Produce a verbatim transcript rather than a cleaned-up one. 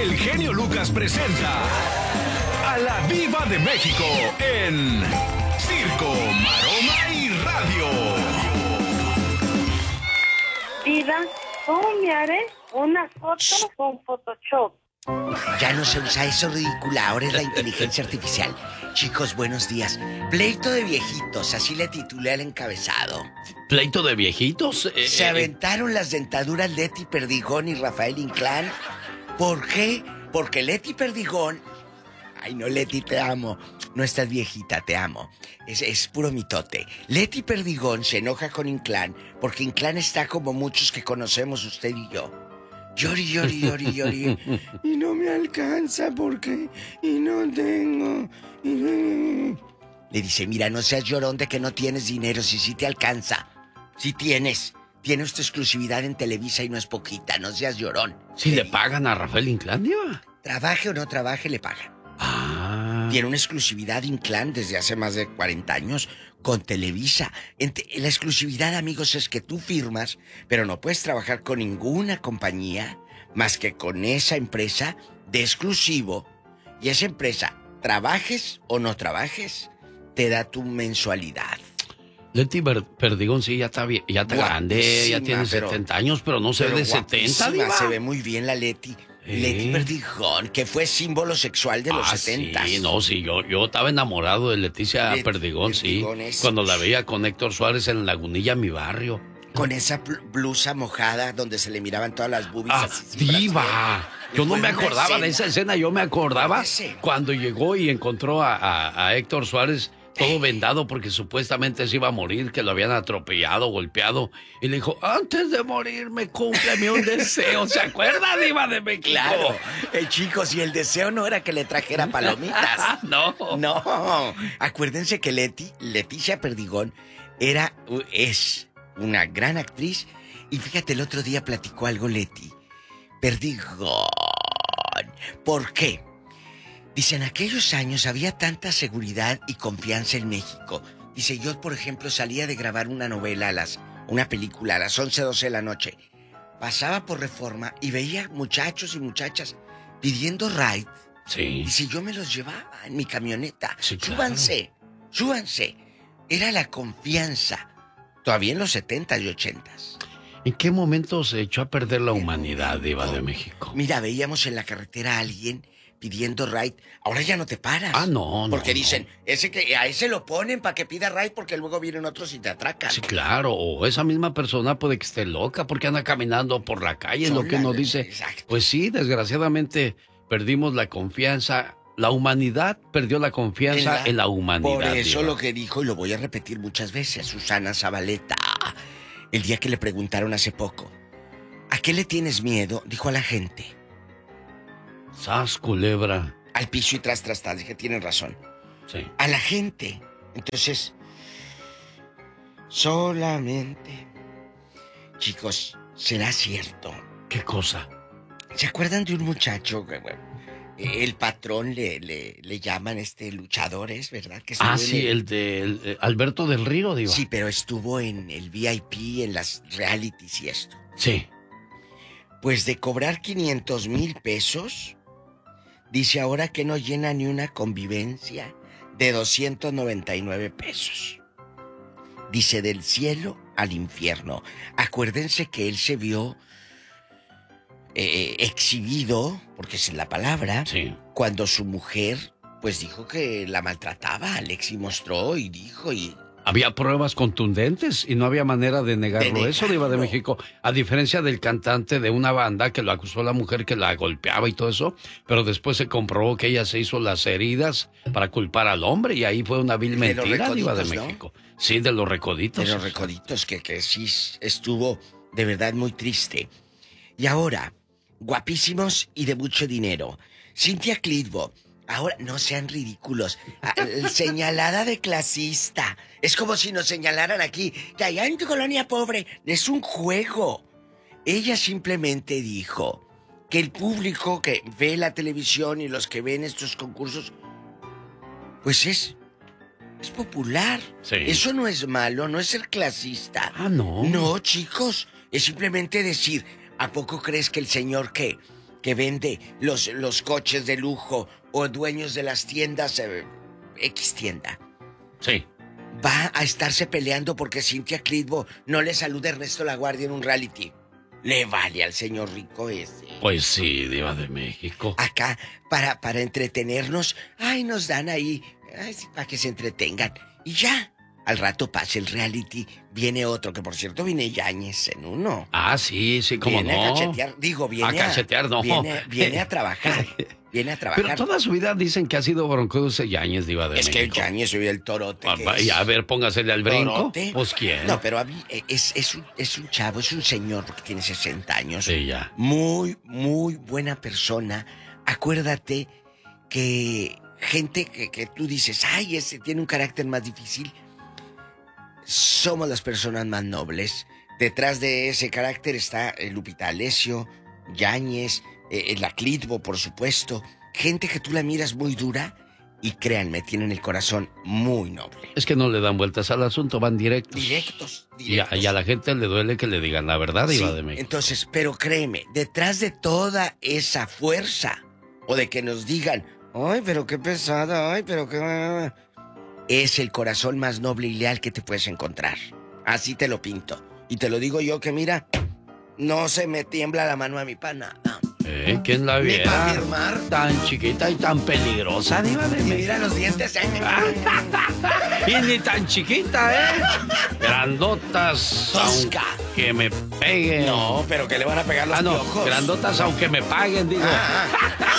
el genio Lucas presenta a la Diva de México en Circo, Maroma y Radio. Diva, ¿cómo me haré una foto con Photoshop? Ya no se usa eso ridículo, ahora es la inteligencia artificial. Chicos, buenos días. Pleito de viejitos, así le titulé al encabezado. ¿Pleito de viejitos? Eh, Se eh, aventaron las dentaduras Leti Perdigón y Rafael Inclán. ¿Por qué? Porque Leti Perdigón... Ay, no, Leti, te amo. No estás viejita, te amo. Es, es puro mitote. Leti Perdigón se enoja con Inclán porque Inclán está como muchos que conocemos usted y yo. Llori, llori, llori, llori. Y no me alcanza porque... Y no tengo... Y no... Le dice, mira, no seas llorón de que no tienes dinero, si sí te alcanza. Si tienes. Tiene usted exclusividad en Televisa y no es poquita, no seas llorón. ¿Sí le pagan a Rafael Inclán, Diva? Trabaje o no trabaje, le pagan. Ah. Tiene una exclusividad Inclán desde hace más de cuarenta años con Televisa. La exclusividad, amigos, es que tú firmas, pero no puedes trabajar con ninguna compañía más que con esa empresa de exclusivo. Y esa empresa, trabajes o no trabajes, te da tu mensualidad. Leti Perdigón sí ya está, bien, ya está grande, ya tiene pero, setenta años, pero no se ve de setenta, Diva. Se ve muy bien la Leti. ¿Eh? Leti Perdigón, que fue símbolo sexual de los ah, setentas. Sí, no, sí, yo, yo estaba enamorado de Leticia Leti Perdigón, Perdigón, sí. Es... Cuando la veía con Héctor Suárez en Lagunilla, mi barrio. Con esa blusa mojada donde se le miraban todas las boobies. Ah, así, Diva. Yo no me acordaba de esa escena, yo me acordaba cuando llegó y encontró a, a, a Héctor Suárez todo vendado porque supuestamente se iba a morir, que lo habían atropellado, golpeado. Y le dijo, antes de morirme, cúmpleme un deseo. ¿Se acuerda, Diva de México? Claro. Eh, chicos, y el deseo no era que le trajera palomitas. No. No. Acuérdense que Leti, Leticia Perdigón, era, es una gran actriz. Y fíjate, el otro día platicó algo Leti Perdigón. ¿Por qué? Dice, en aquellos años había tanta seguridad y confianza en México. Dice, yo, por ejemplo, salía de grabar una novela a las... una película a las once, doce de la noche. Pasaba por Reforma y veía muchachos y muchachas pidiendo ride. Sí. Dice, yo me los llevaba en mi camioneta. Sí, claro. Súbanse, súbanse. Era la confianza. Todavía en los setentas y ochentas. ¿En qué momento se echó a perder la humanidad, Diva de México? Mira, veíamos en la carretera a alguien pidiendo ride. Ahora ya no te paras. Ah, no, no. Porque no. dicen, ese que a ese lo ponen para que pida ride porque luego vienen otros y te atracan. Sí, claro. O esa misma persona puede que esté loca porque anda caminando por la calle, Son lo que la... uno dice. Exacto. Pues sí, desgraciadamente perdimos la confianza. La humanidad perdió la confianza en la, en la humanidad. Por eso Diva. lo que dijo, y lo voy a repetir muchas veces, Susana Zabaleta, el día que le preguntaron hace poco, ¿a qué le tienes miedo? Dijo a la gente. ¡Sas, culebra! Al piso y tras, tras, tras. Dije, tienen razón. Sí. A la gente. Entonces, solamente... Chicos, ¿será cierto? ¿Qué cosa? ¿Se acuerdan de un muchacho? El patrón le, le, le llaman este luchadores, ¿verdad? Que ah, sí, el, el de el, el Alberto del Río, digo. Sí, pero estuvo en el V I P, en las realities y esto. Sí. Pues de cobrar quinientos mil pesos... Dice ahora que no llena ni una convivencia de doscientos noventa y nueve pesos. Dice del cielo al infierno. Acuérdense que él se vio eh, exhibido, porque es la palabra, sí. Cuando su mujer pues dijo que la maltrataba. Alexi mostró y dijo y... Había pruebas contundentes y no había manera de negarlo. De negarlo. Eso, Diva de México. A diferencia del cantante de una banda que lo acusó a la mujer que la golpeaba y todo eso, pero después se comprobó que ella se hizo las heridas para culpar al hombre y ahí fue una vil mentira, Diva de México. ¿No? Sí, de los recoditos. De los recoditos, que, que sí estuvo de verdad muy triste. Y ahora, guapísimos y de mucho dinero. Cynthia Clitbo. Ahora, no sean ridículos. Señalada de clasista. Es como si nos señalaran aquí, que allá en tu colonia pobre es un juego. Ella simplemente dijo que el público que ve la televisión y los que ven estos concursos, pues es, es popular. Sí. Eso no es malo, no es ser clasista. Ah, no. No, chicos, es simplemente decir, ¿a poco crees que el señor que... que vende los, los coches de lujo o dueños de las tiendas, eh, X tienda. Sí. Va a estarse peleando porque Cynthia Clitbo no le saluda a Ernesto Laguardia en un reality. Le vale al señor rico ese. Pues sí, Diva de México. Acá, para, para entretenernos, ay, nos dan ahí, ay, sí, para que se entretengan. Y ya, al rato pasa el reality, viene otro, que por cierto viene Yáñez en uno. Ah, sí, sí, cómo no. Viene a cachetear, digo, viene a... cachetear, no. Viene, viene a trabajar, viene a trabajar. Pero toda su vida dicen que ha sido broncudo Yáñez, Diva de es México. Es que Yáñez soy el torote. Ah, que y es... a ver, póngasele al brinco. ¿Torote? Pues quién. No, pero a mí es, es, un, es un chavo, es un señor porque tiene sesenta años. Sí, ya. Muy, muy buena persona. Acuérdate que gente que, que tú dices, ay, ese tiene un carácter más difícil. Somos las personas más nobles. Detrás de ese carácter está eh, Lupita Alessio, Yáñez, eh, la Clitbo, por supuesto. Gente que tú la miras muy dura y créanme, tienen el corazón muy noble. Es que no le dan vueltas al asunto, van directos. Directos, directos. Y a, y a la gente le duele que le digan la verdad, Diva sí, de México. Entonces, pero créeme, detrás de toda esa fuerza, o de que nos digan, ay, pero qué pesada, ay, pero qué... es el corazón más noble y leal que te puedes encontrar. Así te lo pinto. Y te lo digo yo que mira, no se me tiembla la mano a mi pana. ¿Eh? ¿Quién la Ni viera? para firmar. Tan chiquita y tan peligrosa, Diva de Y México. mira los dientes, ¿eh? Y ni tan chiquita, ¿eh? Grandotas. Tosca. Aunque me peguen. No, pero que le van a pegar los Ah, no. piojos. Grandotas aunque me paguen, digo. Ah, ah.